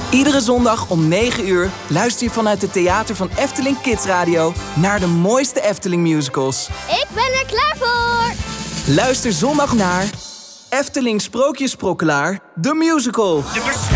Iedere zondag om 9 uur luister je vanuit het theater van Efteling Kids Radio naar de mooiste Efteling musicals. Ik ben er klaar voor! Luister zondag naar Efteling Sprookjesprokkelaar, de musical. De